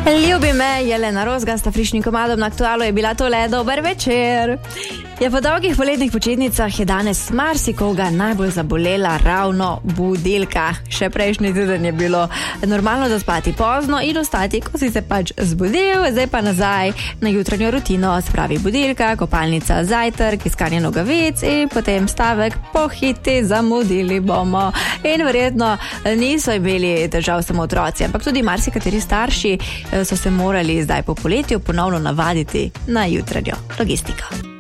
Ljubi me, Jelena Rozgan, sta frišnim komadom na Aktualu je bila tole, dober večer. Ja, po dolgih poletnih počitnicah je danes marsikoga najbolj zabolela ravno budilka. Še prejšnji teden je bilo normalno zaspati pozno in ostati, ko si se pač zbudil, zdaj pa nazaj na jutranjo rutino, spravi budilka, kopalnica, zajtrk, iskanje nogavic in potem stavek, pohiti, zamudili bomo. In verjetno niso imeli težav samo otroci, ampak tudi marsikateri starši so se morali zdaj po poletju ponovno navaditi na jutranjo logistiko.